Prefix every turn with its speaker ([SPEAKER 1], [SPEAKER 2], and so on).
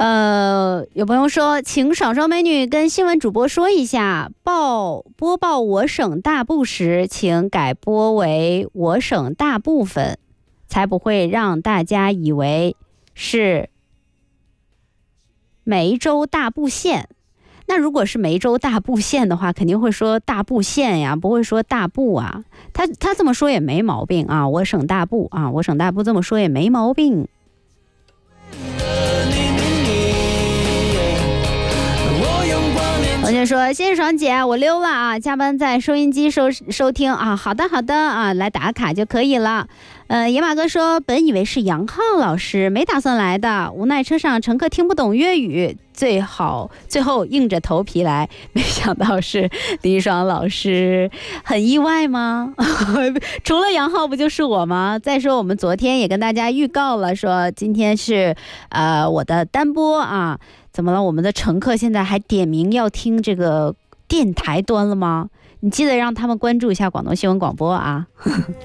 [SPEAKER 1] 有朋友说，请爽爽美女跟新闻主播说一下，播报我省大部时，请改播为我省大部分，才不会让大家以为是梅州大部县。那如果是梅州大部县的话，肯定会说大部县呀，不会说大部啊。他这么说也没毛病啊，我省大部啊，我省大部这么说也没毛病。同学说，谢谢爽姐，我溜了啊，加班在收音机收听啊。好的啊，来打卡就可以了。野马哥说，本以为是杨浩老师，没打算来的，无奈车上乘客听不懂粤语，最后硬着头皮来，没想到是李爽老师，很意外吗？除了杨浩不就是我吗？再说我们昨天也跟大家预告了，说今天是我的单播啊。怎么了？我们的乘客现在还点名要听这个电台端了吗？你记得让他们关注一下广东新闻广播啊。